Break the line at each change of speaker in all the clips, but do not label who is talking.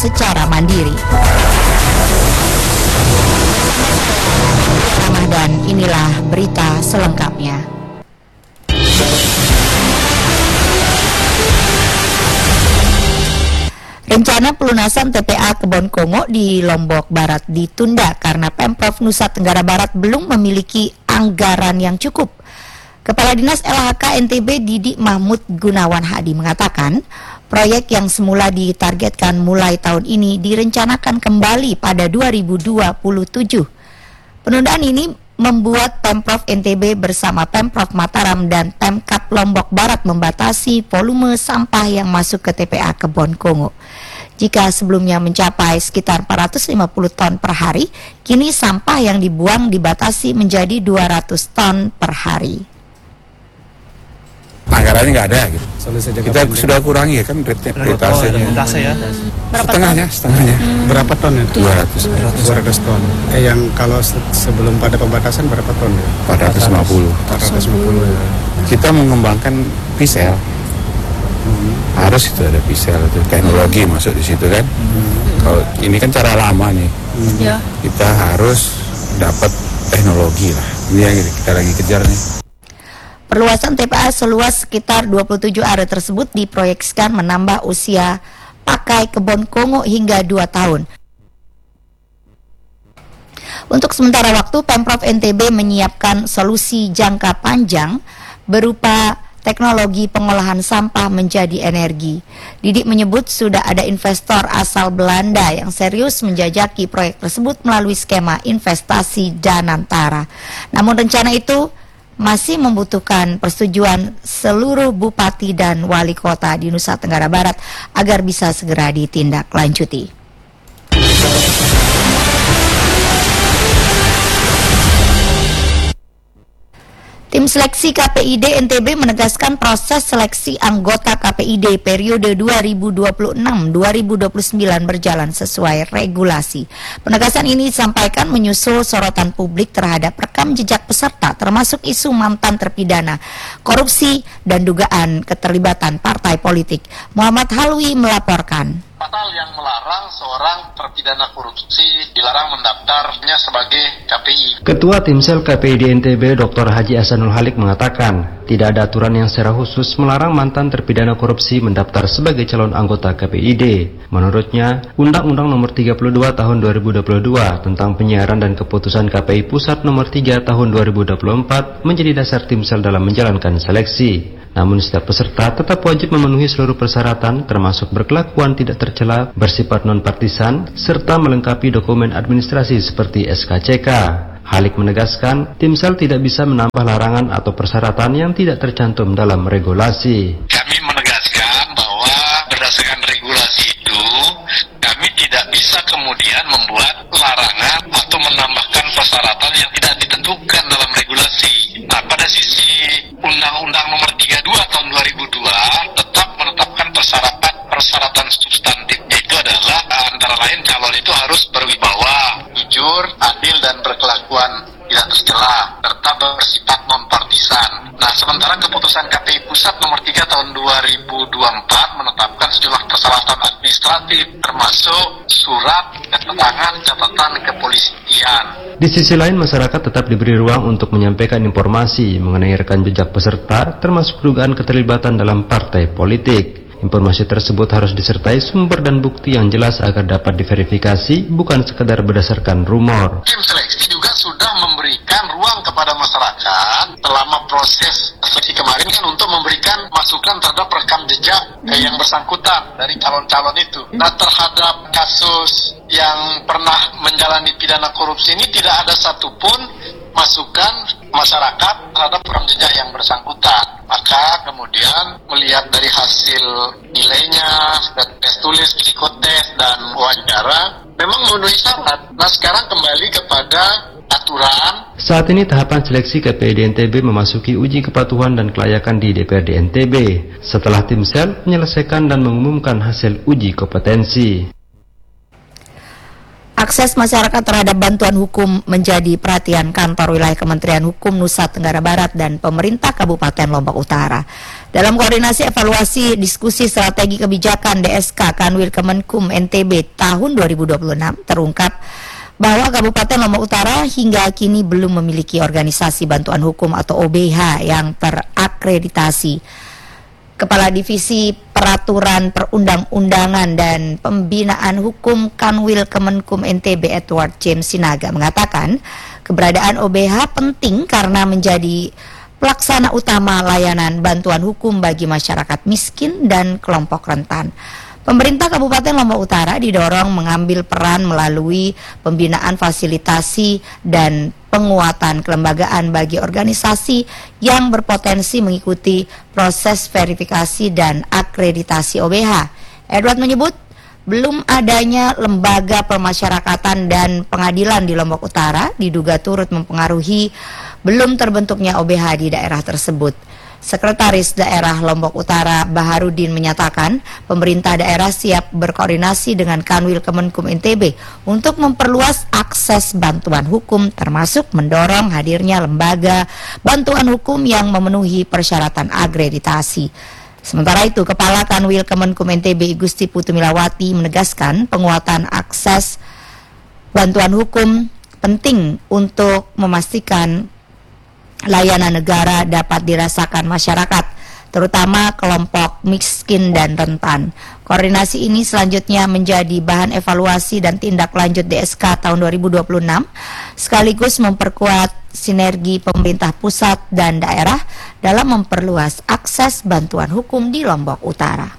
secara mandiri. Dan inilah berita selengkapnya. Rencana pelunasan TPA Kebon Kongo di Lombok Barat ditunda karena Pemprov Nusa Tenggara Barat belum memiliki anggaran yang cukup. Kepala Dinas LHK NTB Didi Mahmud Gunawan Hadi mengatakan, proyek yang semula ditargetkan mulai tahun ini direncanakan kembali pada 2027. Penundaan ini membuat Pemprov NTB bersama Pemprov Mataram dan Pemkab Lombok Barat membatasi volume sampah yang masuk ke TPA Kebon Kongo. Jika sebelumnya mencapai sekitar 450 ton per hari, kini sampah yang dibuang dibatasi menjadi 200 ton per hari.
Anggarannya nggak ada gitu. Kita sudah kurangi ya kan retasenya. Setengahnya.
Berapa ton ya?
200
ton. Yang kalau sebelum pada pembatasan berapa ton ya?
450
ya.
Kita mengembangkan pisel. Harus itu ada pisel, itu teknologi masuk di situ kan. Kalau ini kan cara lama nih. Kita harus dapat teknologi lah. Ini yang kita lagi kejar nih.
Perluasan TPA seluas sekitar 27 area tersebut diproyeksikan menambah usia pakai Kebon Kongo hingga 2 tahun. Untuk sementara waktu, Pemprov NTB menyiapkan solusi jangka panjang berupa teknologi pengolahan sampah menjadi energi. Didik menyebut sudah ada investor asal Belanda yang serius menjajaki proyek tersebut melalui skema investasi Danantara. Namun rencana itu masih membutuhkan persetujuan seluruh bupati dan wali kota di Nusa Tenggara Barat agar bisa segera ditindaklanjuti. Tim seleksi KPID NTB menegaskan proses seleksi anggota KPID periode 2026-2029 berjalan sesuai regulasi. Penegasan ini disampaikan menyusul sorotan publik terhadap rekam jejak peserta termasuk isu mantan terpidana, korupsi, dan dugaan keterlibatan partai politik. Muhammad Halwi melaporkan.
Pasal yang melarang seorang terpidana korupsi dilarang mendaftarnya sebagai KPI.
Ketua Timsel KPID NTB Dr. Haji Hasanul Halik mengatakan, tidak ada aturan yang secara khusus melarang mantan terpidana korupsi mendaftar sebagai calon anggota KPID. Menurutnya, Undang-Undang Nomor 32 Tahun 2022 tentang penyiaran dan keputusan KPI Pusat Nomor 3 Tahun 2024 menjadi dasar Timsel dalam menjalankan seleksi. Namun setiap peserta tetap wajib memenuhi seluruh persyaratan termasuk berkelakuan tidak tercela, bersifat non-partisan, serta melengkapi dokumen administrasi seperti SKCK. Halik menegaskan, Timsel tidak bisa menambah larangan atau persyaratan yang tidak tercantum dalam regulasi.
Kami menegaskan bahwa berdasarkan regulasi itu, kami tidak bisa kemudian membuat larangan atau menambahkan persyaratan yang tidak ditentukan dalam regulasi. Nah, pada sisi Undang-Undang Nomor 32 Tahun 2002 tetap menetapkan persyaratan substantifnya itu adalah antara lain calon itu harus berwibawa, jujur, adil, dan berkelakuan tidak tercela, serta bersifat non-partisan. Nah, sementara keputusan KPI Pusat Nomor 3 Tahun 2024 menetapkan sejumlah persyaratan administratif, termasuk surat keterangan catatan kepolisian.
Di sisi lain, masyarakat tetap diberi ruang untuk menyampaikan informasi mengenai rekam jejak peserta, termasuk dugaan keterlibatan dalam partai politik. Informasi tersebut harus disertai sumber dan bukti yang jelas agar dapat diverifikasi, bukan sekedar berdasarkan rumor.
Tim seleksi juga sudah memberikan ruang kepada masyarakat selama proses seleksi kemarin kan untuk memberikan masukan terhadap rekam jejak yang bersangkutan dari calon-calon itu. Nah, terhadap kasus yang pernah menjalani pidana korupsi ini tidak ada satupun masukan masyarakat terhadap rekam jejak yang bersangkutan. Maka kemudian melihat dari hasil nilainya, tes tulis, psikotes, dan wawancara, memang memenuhi syarat. Nah, sekarang kembali kepada aturan.
Saat ini tahapan seleksi KPID NTB memasuki uji kepatuhan dan kelayakan di DPRD NTB setelah Timsel menyelesaikan dan mengumumkan hasil uji kompetensi.
Akses masyarakat terhadap bantuan hukum menjadi perhatian kantor wilayah Kementerian Hukum Nusa Tenggara Barat dan pemerintah Kabupaten Lombok Utara. Dalam koordinasi evaluasi diskusi strategi kebijakan DSK Kanwil Kemenkum NTB tahun 2026 terungkap bahwa Kabupaten Lombok Utara hingga kini belum memiliki organisasi bantuan hukum atau OBH yang terakreditasi. Kepala Divisi Peraturan Perundang-undangan dan Pembinaan Hukum Kanwil Kemenkum NTB Edward James Sinaga mengatakan keberadaan OBH penting karena menjadi pelaksana utama layanan bantuan hukum bagi masyarakat miskin dan kelompok rentan. Pemerintah Kabupaten Lombok Utara didorong mengambil peran melalui pembinaan fasilitasi dan penguatan kelembagaan bagi organisasi yang berpotensi mengikuti proses verifikasi dan akreditasi OBH. Edward menyebut belum adanya lembaga pemasyarakatan dan pengadilan di Lombok Utara diduga turut mempengaruhi belum terbentuknya OBH di daerah tersebut. Sekretaris Daerah Lombok Utara Baharudin menyatakan pemerintah daerah siap berkoordinasi dengan Kanwil Kemenkum NTB untuk memperluas akses bantuan hukum termasuk mendorong hadirnya lembaga bantuan hukum yang memenuhi persyaratan akreditasi. Sementara itu, Kepala Kanwil Kemenkum NTB Gusti Putu Milawati menegaskan penguatan akses bantuan hukum penting untuk memastikan layanan negara dapat dirasakan masyarakat, terutama kelompok miskin dan rentan. Koordinasi ini selanjutnya menjadi bahan evaluasi dan tindak lanjut DSK tahun 2026, sekaligus memperkuat sinergi pemerintah pusat dan daerah dalam memperluas akses bantuan hukum di Lombok Utara.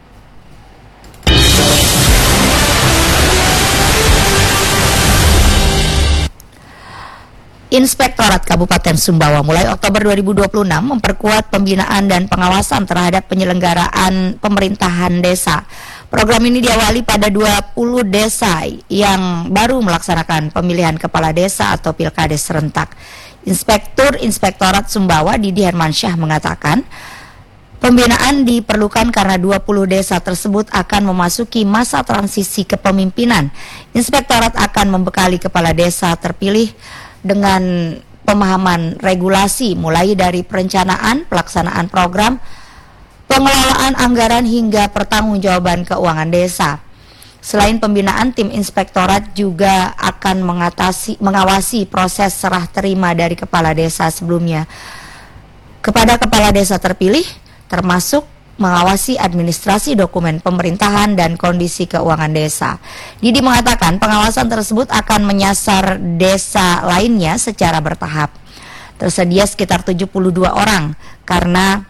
Inspektorat Kabupaten Sumbawa mulai Oktober 2026 memperkuat pembinaan dan pengawasan terhadap penyelenggaraan pemerintahan desa. Program ini diawali pada 20 desa yang baru melaksanakan pemilihan kepala desa atau pilkades serentak. Inspektur Inspektorat Sumbawa Didi Hermansyah mengatakan, pembinaan diperlukan karena 20 desa tersebut akan memasuki masa transisi kepemimpinan. Inspektorat akan membekali kepala desa terpilih dengan pemahaman regulasi mulai dari perencanaan, pelaksanaan program, pengelolaan anggaran hingga pertanggungjawaban keuangan desa. Selain pembinaan, tim inspektorat juga akan mengawasi proses serah terima dari kepala desa sebelumnya kepada kepala desa terpilih, termasuk mengawasi administrasi dokumen pemerintahan dan kondisi keuangan desa. Didi mengatakan pengawasan tersebut akan menyasar desa lainnya secara bertahap. Tersedia sekitar 72 orang karena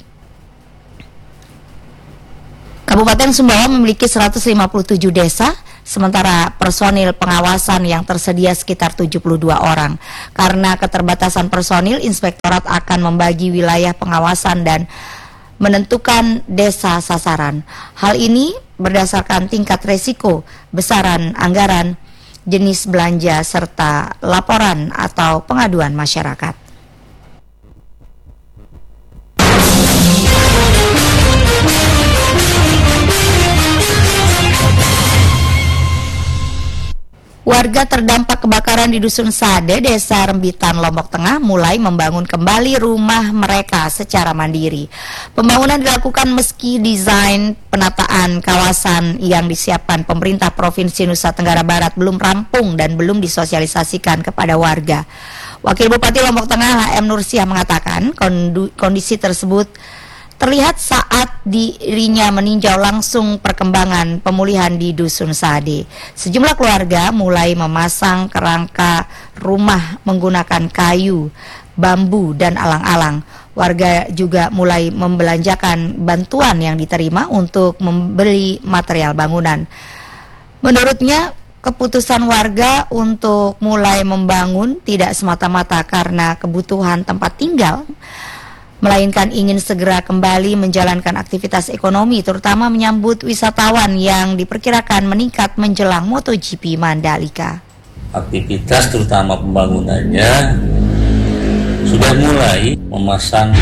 Kabupaten Sumbawa memiliki 157 desa, sementara personil pengawasan yang tersedia sekitar 72 orang. Karena keterbatasan personil, inspektorat akan membagi wilayah pengawasan dan menentukan desa sasaran. Hal ini berdasarkan tingkat resiko, besaran anggaran, jenis belanja, serta laporan atau pengaduan masyarakat. Warga terdampak kebakaran di Dusun Sade, Desa Rembitan, Lombok Tengah mulai membangun kembali rumah mereka secara mandiri. Pembangunan dilakukan meski desain penataan kawasan yang disiapkan pemerintah Provinsi Nusa Tenggara Barat belum rampung dan belum disosialisasikan kepada warga. Wakil Bupati Lombok Tengah HM Nursiah mengatakan kondisi tersebut terlihat saat dirinya meninjau langsung perkembangan pemulihan di Dusun Sade. Sejumlah keluarga mulai memasang kerangka rumah menggunakan kayu, bambu, dan alang-alang. Warga juga mulai membelanjakan bantuan yang diterima untuk membeli material bangunan. Menurutnya, keputusan warga untuk mulai membangun tidak semata-mata karena kebutuhan tempat tinggal, melainkan ingin segera kembali menjalankan aktivitas ekonomi, terutama menyambut wisatawan yang diperkirakan meningkat menjelang MotoGP Mandalika.
Aktivitas terutama pembangunannya sudah mulai memasang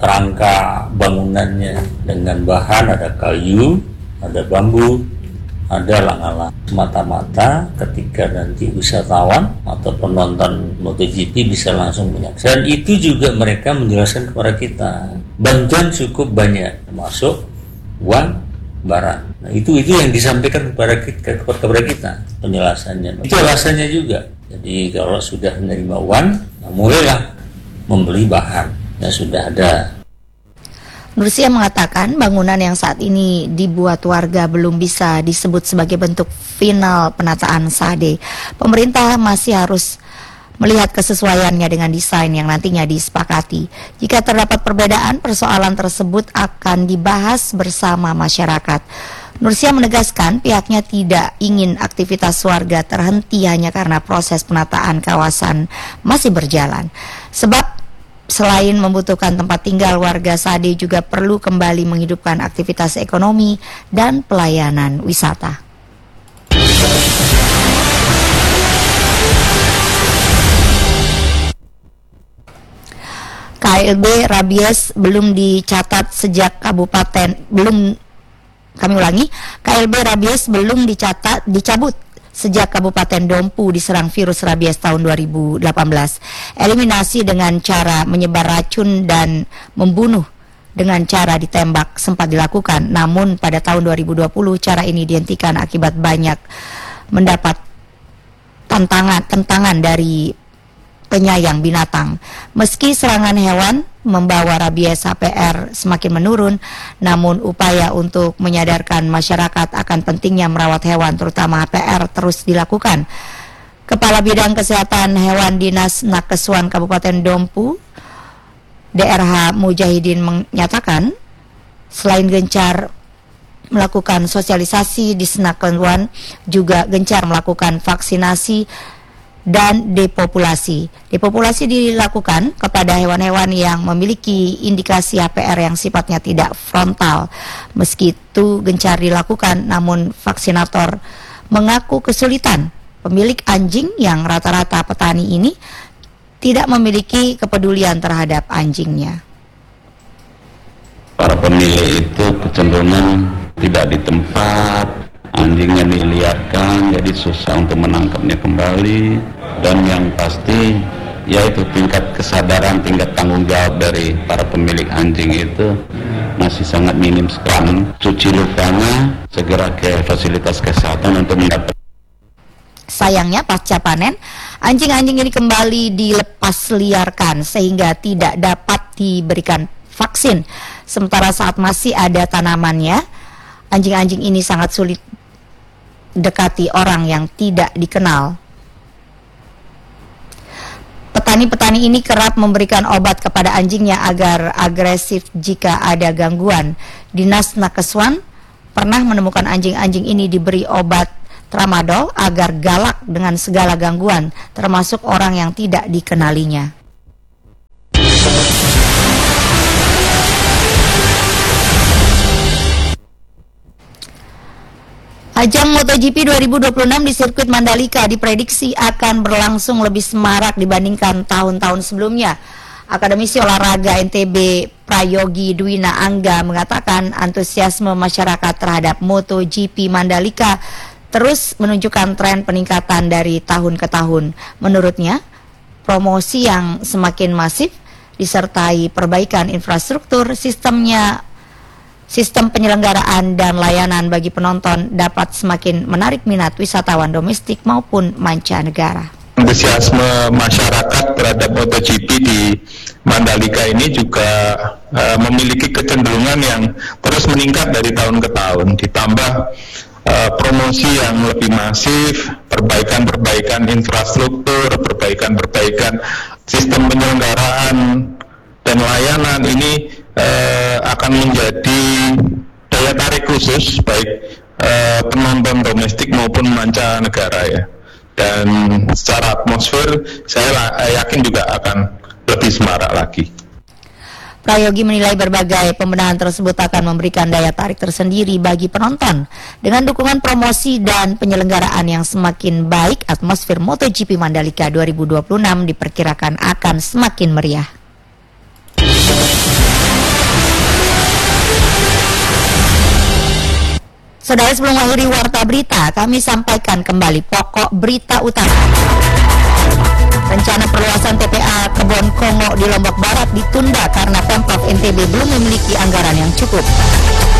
kerangka bangunannya dengan bahan ada kayu, ada bambu, ada lang-lang semata-mata ketika nanti wisatawan atau penonton MotoGP bisa langsung menyaksikan. Dan itu juga mereka menjelaskan kepada kita, bantuan cukup banyak, termasuk uang, barang. Nah, itu yang disampaikan kepada kita penjelasannya. Itu alasannya juga. Jadi kalau sudah menerima uang, nah mulailah membeli bahan yang sudah ada.
Nursia mengatakan bangunan yang saat ini dibuat warga belum bisa disebut sebagai bentuk final penataan Sade. Pemerintah masih harus melihat kesesuaiannya dengan desain yang nantinya disepakati. Jika terdapat perbedaan, persoalan tersebut akan dibahas bersama masyarakat. Nursia menegaskan pihaknya tidak ingin aktivitas warga terhenti hanya karena proses penataan kawasan masih berjalan. Sebab selain membutuhkan tempat tinggal, warga Sade juga perlu kembali menghidupkan aktivitas ekonomi dan pelayanan wisata. KLB rabies belum dicatat sejak KLB rabies belum dicabut sejak Kabupaten Dompu diserang virus rabies tahun 2018. Eliminasi dengan cara menyebar racun dan membunuh dengan cara ditembak sempat dilakukan, namun pada tahun 2020 cara ini dihentikan akibat banyak mendapat tentangan dari penyayang binatang. Meski serangan hewan membawa rabies HPR semakin menurun, namun upaya untuk menyadarkan masyarakat akan pentingnya merawat hewan terutama HPR terus dilakukan. Kepala Bidang Kesehatan Hewan Dinas Nakeswan Kabupaten Dompu, DRH Mujahidin, menyatakan selain gencar melakukan sosialisasi di Nakeswan, juga gencar melakukan vaksinasi dan depopulasi. Depopulasi dilakukan kepada hewan-hewan yang memiliki indikasi HPR yang sifatnya tidak frontal. Meski itu gencar dilakukan, namun vaksinator mengaku kesulitan. Pemilik anjing yang rata-rata petani ini tidak memiliki kepedulian terhadap anjingnya.
Para pemilik itu kecenderungan tidak di tempat, anjingnya diliarkan, jadi susah untuk menangkapnya kembali. Dan yang pasti yaitu tingkat kesadaran, tingkat tanggung jawab dari para pemilik anjing itu masih sangat minim sekali. Cuci lukanya, segera ke fasilitas kesehatan untuk mendapat.
Sayangnya pasca panen, anjing-anjing ini kembali dilepas liarkan sehingga tidak dapat diberikan vaksin. Sementara saat masih ada tanamannya, anjing-anjing ini sangat sulit dekati orang yang tidak dikenal. Petani-petani ini kerap memberikan obat kepada anjingnya agar agresif jika ada gangguan. Dinas Nakeswan pernah menemukan anjing-anjing ini diberi obat tramadol agar galak dengan segala gangguan, termasuk orang yang tidak dikenalinya. Ajang MotoGP 2026 di sirkuit Mandalika diprediksi akan berlangsung lebih semarak dibandingkan tahun-tahun sebelumnya. Akademisi Olahraga NTB Prayogi Dwina Angga mengatakan antusiasme masyarakat terhadap MotoGP Mandalika terus menunjukkan tren peningkatan dari tahun ke tahun. Menurutnya, promosi yang semakin masif disertai perbaikan infrastruktur, sistem penyelenggaraan dan layanan bagi penonton dapat semakin menarik minat wisatawan domestik maupun mancanegara.
Antusiasme masyarakat terhadap MotoGP di Mandalika ini juga memiliki kecenderungan yang terus meningkat dari tahun ke tahun, ditambah promosi yang lebih masif, perbaikan infrastruktur, perbaikan sistem penyelenggaraan dan layanan ini akan menjadi daya tarik khusus baik penonton domestik maupun mancanegara ya. Dan secara atmosfer saya yakin juga akan lebih semarak lagi.
Prayogi menilai berbagai pembenahan tersebut akan memberikan daya tarik tersendiri bagi penonton. Dengan dukungan promosi dan penyelenggaraan yang semakin baik, atmosfer MotoGP Mandalika 2026 diperkirakan akan semakin meriah. Saudara, sebelum mengakhiri warta berita, kami sampaikan kembali pokok berita utama. Rencana perluasan TPA Kebon Kongo di Lombok Barat ditunda karena Pemprov NTB belum memiliki anggaran yang cukup.